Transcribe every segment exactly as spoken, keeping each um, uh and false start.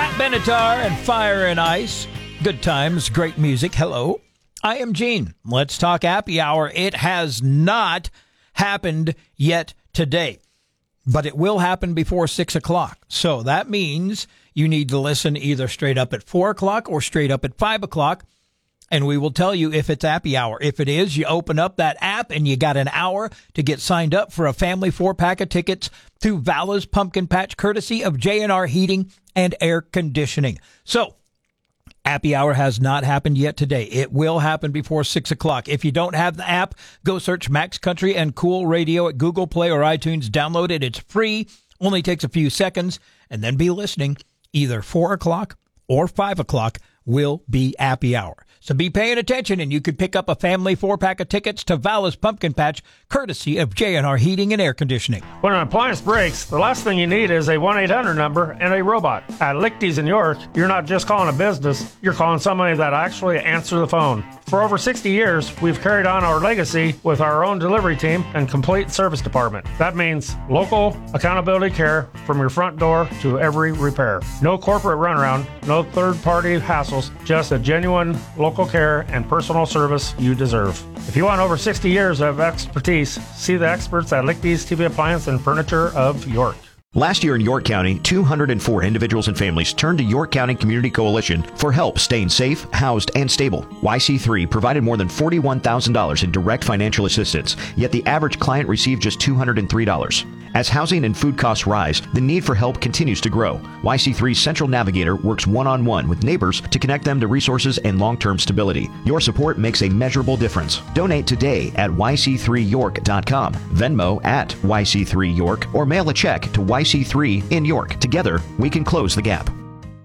Pat Benatar and Fire and Ice. Good times, great music. Hello, I am Gene. Let's talk happy hour. It has not happened yet today, but it will happen before six o'clock. So that means you need to listen either straight up at four o'clock or straight up at five o'clock. And we will tell you if it's happy hour. If it is, you open up that app and you got an hour to get signed up for a family four-pack of tickets to Vala's Pumpkin Patch, courtesy of J and R Heating and Air Conditioning. So, happy hour has not happened yet today. It will happen before six o'clock. If you don't have the app, go search Max Country and Cool Radio at Google Play or iTunes. Download it. It's free. Only takes a few seconds. And then be listening. Either four o'clock or five o'clock will be happy hour. So be paying attention, and you could pick up a family four-pack of tickets to Vala's Pumpkin Patch, courtesy of J and R Heating and Air Conditioning. When an appliance breaks, the last thing you need is a one eight hundred number and a robot. At Lichty's in York, you're not just calling a business, you're calling somebody that actually answers the phone. For over sixty years, we've carried on our legacy with our own delivery team and complete service department. That means local accountability care from your front door to every repair. No corporate runaround, no third-party hassles, just a genuine local care and personal service you deserve. If you want over sixty years of expertise, see the experts at Lichty's T V Appliance and Furniture of York. Last year in York County, two hundred four individuals and families turned to York County Community Coalition for help staying safe, housed, and stable. Y C three provided more than forty-one thousand dollars in direct financial assistance, yet the average client received just two hundred three dollars. As housing and food costs rise, the need for help continues to grow. Y C three's Central Navigator works one-on-one with neighbors to connect them to resources and long-term stability. Your support makes a measurable difference. Donate today at y c three york dot com, Venmo at y c three york, or mail a check to Y C three in York. Together, we can close the gap.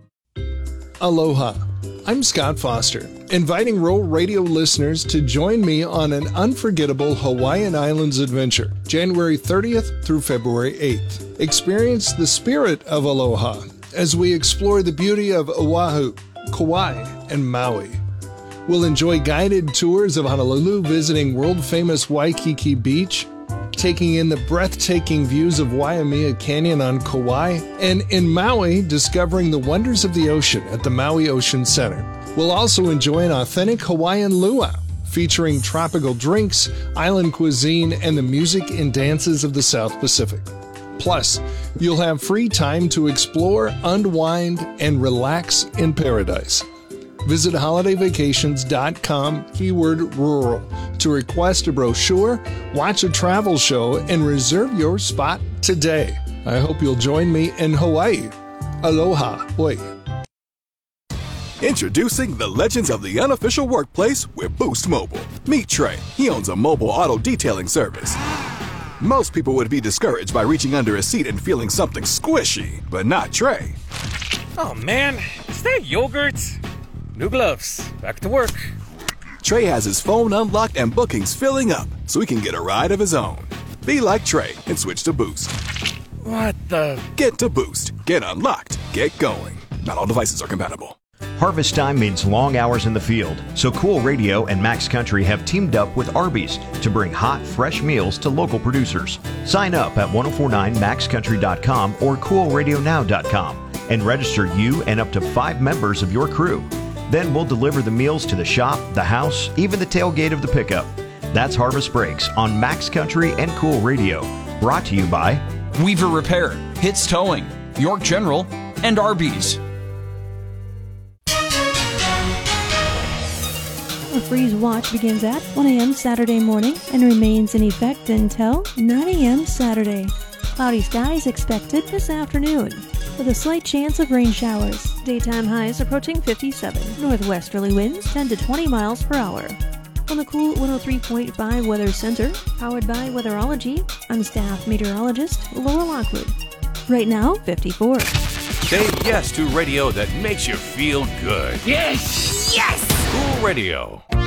Aloha. I'm Scott Foster, inviting Rural Radio listeners to join me on an unforgettable Hawaiian Islands adventure, January thirtieth through February eighth. Experience the spirit of aloha as we explore the beauty of Oahu, Kauai, and Maui. We'll enjoy guided tours of Honolulu, visiting world-famous Waikiki Beach, taking in the breathtaking views of Waimea Canyon on Kauai, and in Maui, discovering the wonders of the ocean at the Maui Ocean Center. We'll also enjoy an authentic Hawaiian luau, featuring tropical drinks, island cuisine, and the music and dances of the South Pacific. Plus, you'll have free time to explore, unwind, and relax in paradise. Visit holiday vacations dot com, keyword rural, to request a brochure, watch a travel show, and reserve your spot today. I hope you'll join me in Hawaii. Aloha. Oi. Introducing the legends of the unofficial workplace with Boost Mobile. Meet Trey. He owns a mobile auto detailing service. Most people would be discouraged by reaching under a seat and feeling something squishy, but not Trey. Oh man, is that yogurt? New gloves. Back to work. Trey has his phone unlocked and bookings filling up, so he can get a ride of his own. Be like Trey and switch to Boost. What the? Get to Boost. Get unlocked. Get going. Not all devices are compatible. Harvest time means long hours in the field, so Cool Radio and Max Country have teamed up with Arby's to bring hot, fresh meals to local producers. Sign up at ten forty-nine max country dot com or cool radio now dot com and register you and up to five members of your crew. Then we'll deliver the meals to the shop, the house, even the tailgate of the pickup. That's Harvest Breaks on Max Country and Cool Radio. Brought to you by Weaver Repair, Hits Towing, York General, and Arby's. A freeze watch begins at one a.m. Saturday morning and remains in effect until nine a.m. Saturday. Cloudy skies expected this afternoon, with a slight chance of rain showers. Daytime highs approaching fifty-seven. Northwesterly winds ten to twenty miles per hour. On the Cool one oh three point five Weather Center, powered by Weatherology, I'm staff meteorologist Laura Lockwood. Right now, fifty-four. Say yes to radio that makes you feel good. Yes! Yes! Cool Radio.